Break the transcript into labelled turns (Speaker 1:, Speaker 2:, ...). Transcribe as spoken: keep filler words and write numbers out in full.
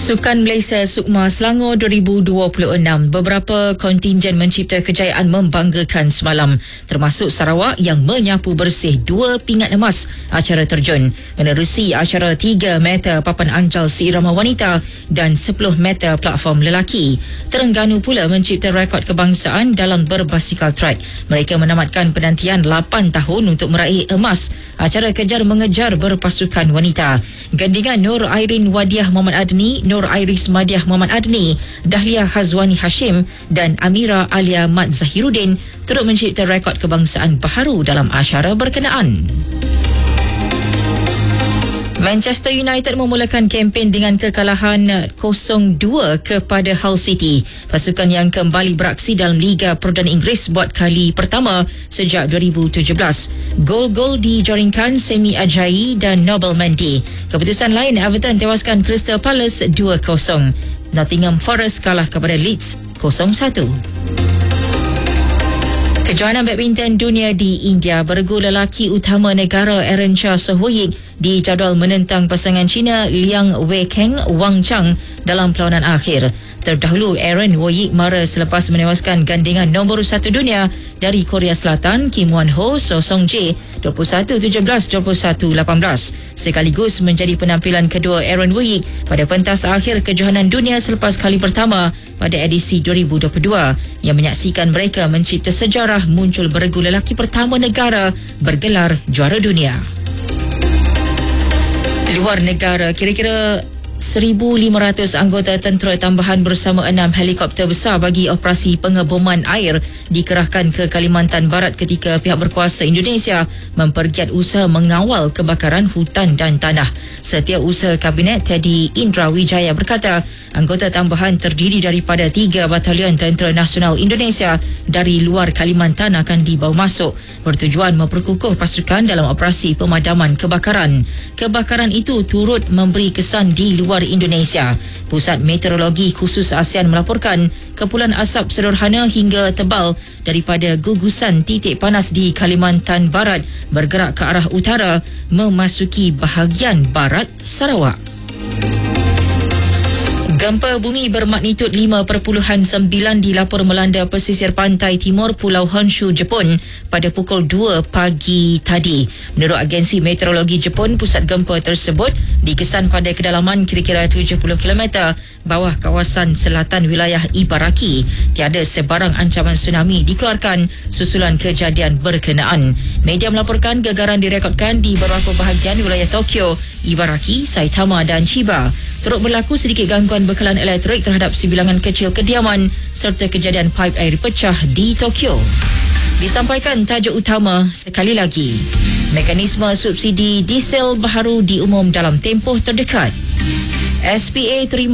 Speaker 1: Sukan Malaysia Sukma Selangor dua ribu dua puluh enam, beberapa kontingen mencipta kejayaan membanggakan semalam, termasuk Sarawak yang menyapu bersih dua pingat emas acara terjun, menerusi acara tiga meter papan ancal seirama wanita dan sepuluh meter platform lelaki. Terengganu pula mencipta rekod kebangsaan dalam berbasikal track. Mereka menamatkan penantian lapan tahun untuk meraih emas acara kejar mengejar berpasukan wanita. Gandingan Nur Airin Wadiah Muhammad Adni, Nur Iris Madiah Muhammad Adni, Dahlia Hazwani Hashim dan Amira Alia Mat Zahiruddin turut mencipta rekod kebangsaan baharu dalam acara berkenaan. Manchester United memulakan kempen dengan kekalahan kosong dua kepada Hull City. Pasukan yang kembali beraksi dalam Liga Perdana Inggeris buat kali pertama sejak dua ribu tujuh belas. Gol-gol dijaringkan Semi Ajayi dan Nobel Mendy. Keputusan lain, Everton tewaskan Crystal Palace dua kosong. Nottingham Forest kalah kepada Leeds kosong satu. Kejohanan badminton dunia di India, beregu lelaki utama negara Aaron Chia Sohwoyik dijadual menentang pasangan Cina Liang Weikeng Wang Chang dalam perlawanan akhir. Terdahulu, Aaron Woyik mara selepas menewaskan gandingan nombor satu dunia dari Korea Selatan Kim Won Ho So Song Jae dua puluh satu tujuh belas dua puluh satu lapan belas. Sekaligus menjadi penampilan kedua Aaron Woyik pada pentas akhir kejohanan dunia selepas kali pertama pada edisi dua ribu dua puluh dua yang menyaksikan mereka mencipta sejarah muncul beregu lelaki pertama negara bergelar juara dunia. Luar negara, kira-kira seribu lima ratus anggota tentera tambahan bersama enam helikopter besar bagi operasi pengeboman air dikerahkan ke Kalimantan Barat ketika pihak berkuasa Indonesia mempergiat usaha mengawal kebakaran hutan dan tanah. Setiausaha Kabinet Teddy Indra Wijaya berkata, anggota tambahan terdiri daripada tiga batalion Tentera Nasional Indonesia dari luar Kalimantan akan dibawa masuk bertujuan memperkukuh pasukan dalam operasi pemadaman kebakaran. Kebakaran itu turut memberi kesan di luar Indonesia. Pusat Meteorologi Khusus ASEAN melaporkan kepulan asap sederhana hingga tebal daripada gugusan titik panas di Kalimantan Barat bergerak ke arah utara memasuki bahagian barat Sarawak. Gempa bumi bermaknitud lima perpuluhan sembilan dilapor melanda pesisir pantai timur Pulau Honshu, Jepun pada pukul dua pagi tadi. Menurut agensi meteorologi Jepun, pusat gempa tersebut dikesan pada kedalaman kira-kira tujuh puluh kilometer bawah kawasan selatan wilayah Ibaraki. Tiada sebarang ancaman tsunami dikeluarkan susulan kejadian berkenaan. Media melaporkan gegaran direkodkan di beberapa bahagian wilayah Tokyo, Ibaraki, Saitama dan Chiba. Turut berlaku sedikit gangguan bekalan elektrik terhadap sebilangan kecil kediaman serta kejadian paip air pecah di Tokyo. Disampaikan tajuk utama sekali lagi. Mekanisme subsidi diesel baharu diumum dalam tempoh terdekat. S P A terima